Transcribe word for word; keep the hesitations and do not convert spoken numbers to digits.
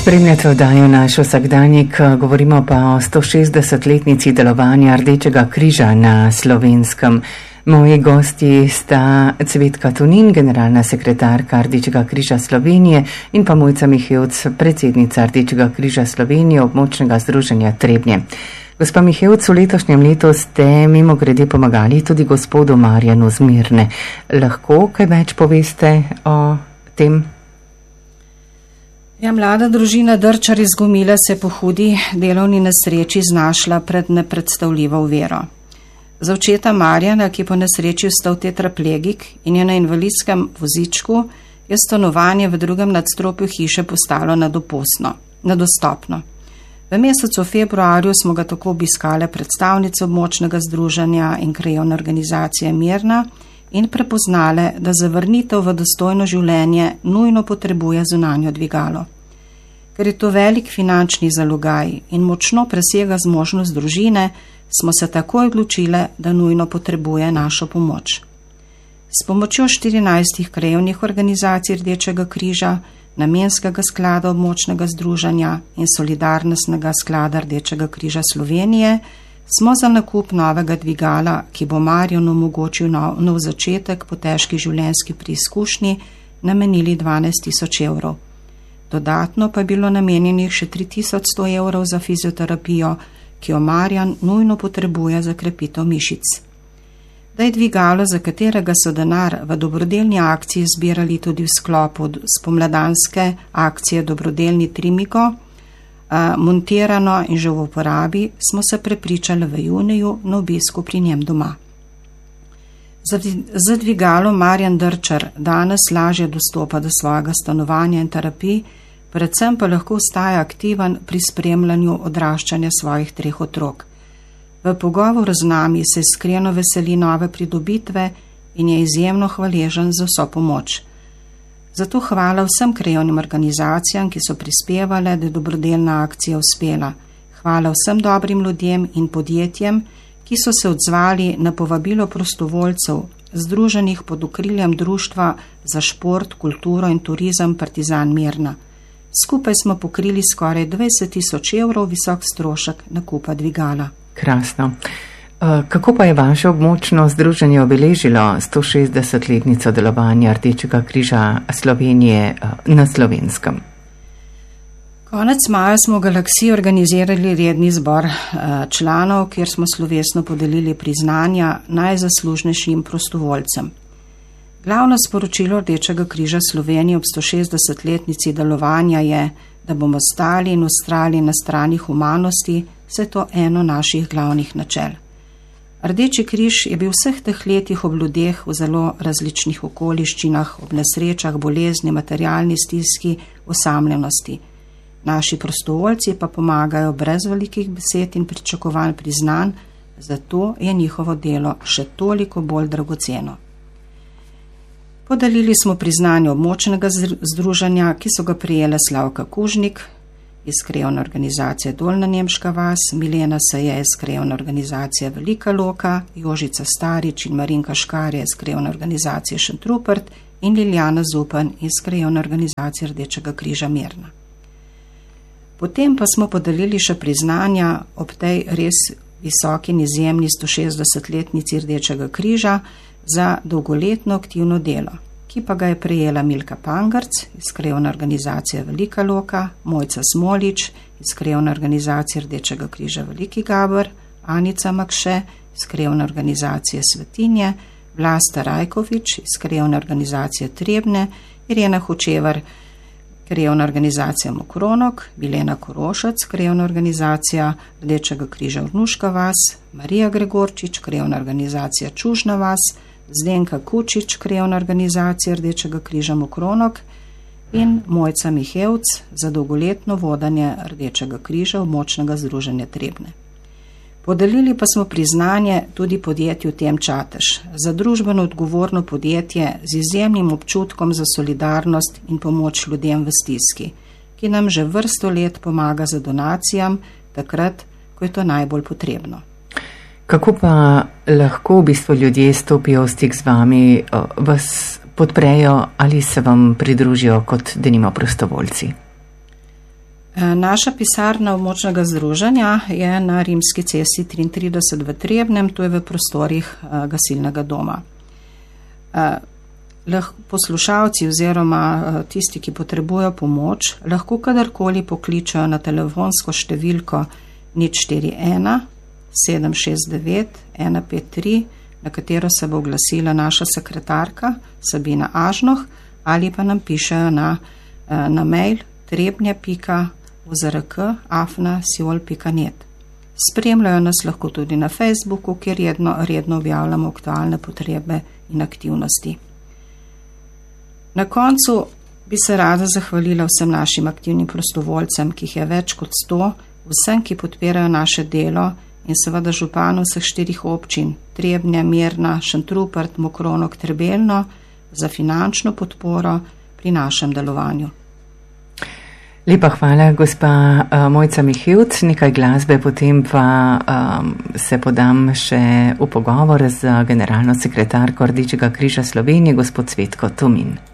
Spremljate oddajo Naš vsakdanjik, govorimo pa o sto šestdesetletnici delovanja Rdečega križa na Slovenskem. Moji gosti sta Cvetka Tonin, generalna sekretarka Rdečega križa Slovenije, in pa Mojca Mihevc, predsednica Rdečega križa Slovenije, območnega združenja Trebnje. Gospa Mihevc, v letošnjem letu ste mimogrede pomagali tudi gospodu Marjanu z Mirne. Lahko kaj več poveste o tem? Ja, mlada družina Drčar iz Gomile se po hudi delovni nesreči znašla pred nepredstavljivo oviro. Za očeta Marjana, ki po nesreči ostal tetraplegik in je na invalidskem vozičku, je stanovanje v drugem nadstropju hiše postalo nedopustno, nedostopno. V mesecu februarju smo ga tako obiskale predstavnice območnega združenja in krajevne organizacije Mirna in prepoznale, da za vrnitev v dostojno življenje nujno potrebuje zunanjo dvigalo. Ker je to velik finančni zalogaj in močno presega zmožnost družine, smo se takoj odločile, da nujno potrebuje našo pomoč. S pomočjo štirinajstih krajevnih organizacij Rdečega križa, Namenskega sklada območnega združenja in Solidarnostnega sklada Rdečega križa Slovenije smo za nakup novega dvigala, ki bo Marjanu omogočil nov, nov začetek po težki življenjski preizkušnji, namenili dvanajst tisoč evrov. Dodatno pa je bilo namenjenih še tri tisoč sto evrov za fizioterapijo, ki jo Marjan nujno potrebuje za krepitev mišic. Da je dvigalo, za katerega so denar v dobrodelni akciji zbirali tudi v sklopu spomladanske akcije Dobrodelni Trimiko, montirano in že v uporabi, smo se prepričali v juniju na obisku pri njem doma. Z dvigalom Marjan Drčar danes lažje dostopa do svojega stanovanja in terapij, predvsem pa lahko ostaja aktiven pri spremljanju odraščanja svojih treh otrok. V pogovoru z nami se iskreno veseli nove pridobitve in je izjemno hvaležen za vso pomoč. Zato hvala vsem krajevnim organizacijam, ki so prispevale, da je dobrodelna akcija uspela. Hvala vsem dobrim ljudem in podjetjem, ki so se odzvali na povabilo prostovoljcev, združenih pod okriljem Društva za šport, kulturo in turizem Partizan Mirna. Skupaj smo pokrili skoraj dvajset tisoč evrov visok strošek nakupa dvigala. Krasno. Kako pa je vaše območno združenje obeležilo sto šestdesetletnico delovanja Rdečega križa Slovenije na Slovenskem? Konec maja smo v Galaksiji organizirali redni zbor članov, kjer smo slovesno podelili priznanja najzaslužnejšim prostovoljcem. Glavno sporočilo Rdečega križa Slovenije ob sto šestdesetletnici delovanja je, da bomo stali in ustrajali na strani humanosti, vse to eno naših glavnih načel. Rdeči križ je bil vseh teh letih ob ljudeh v zelo različnih okoliščinah, ob nesrečah, bolezni, materialni stiski, osamljenosti. Naši prostovoljci pa pomagajo brez velikih besed in pričakovanj priznanj, zato je njihovo delo še toliko bolj dragoceno. Podelili smo priznanje območnega združenja, ki so ga prijele Slavka Kužnik iz krajevne organizacije Dolna Nemška vas, Milena Saje iz krajevne organizacije Velika Loka, Jožica Starič in Marinka Škarje iz krajevne organizacije Šentrupert in Liljana Zupan iz krajevne organizacije Rdečega križa Mirna. Potem pa smo podelili še priznanja ob tej res visoki in izjemni sto šestdesetletnici Rdečega križa za dolgoletno aktivno delo, ki pa ga je prejela Milka Pangarc iz krajevne organizacije Velika Loka, Mojca Smolič iz krajevne organizacije Rdečega križa Veliki Gaber, Anica Makše iz krajevne organizacije Svetinje, Vlasta Rajkovič iz krajevne organizacije Trebne, Irena Hočevar, krajevna organizacija Mokronok, Milena Korošac, krajevna organizacija Rdečega križa Vrnuška vas, Marija Gregorčič, krajevna organizacija Čužna vas, Zdenka Kučič, krajevna organizacija Rdečega križa Mokronok in Mojca Mihevc za dolgoletno vodanje Rdečega križa območnega združenja Trebne. Podelili pa smo priznanje tudi podjetju Tem Čatež za družbeno odgovorno podjetje z izjemnim občutkom za solidarnost in pomoč ljudem v stiski, ki nam že vrsto let pomaga za donacijam, takrat, ko je to najbolj potrebno. Kako pa lahko v bistvu ljudje stopijo v stik z vami, vas podprejo ali se vam pridružijo kot denimo prostovoljci? Naša pisarna območnega združenja je na Rimski cesti triintrideset v Trebnjem, to je v prostorih gasilnega doma. Poslušalci oziroma tisti, ki potrebujejo pomoč, lahko kadarkoli pokličajo na telefonsko številko nič štiri ena sedem šest devet ena pet tri, na katero se bo oglasila naša sekretarka Sabina Ažnoh, ali pa nam pišejo na, na mail trebnje pika ozrk afna siol pika net. Spremljajo nas lahko tudi na Facebooku, kjer redno, redno objavljamo aktualne potrebe in aktivnosti. Na koncu bi se rada zahvalila vsem našim aktivnim prostovoljcem, ki jih je več kot sto, vsem, ki podpirajo naše delo in seveda županu vseh štirih občin, Trebnje, Mirna, Šentrupert, Mokronog, Trebelno, za finančno podporo pri našem delovanju. Lepa hvala, gospa uh, Mojca Mihevc, nekaj glasbe, potem pa um, se podam še v pogovor z generalno sekretarko Rdečega križa Slovenije, gospod Cvetko Tomin.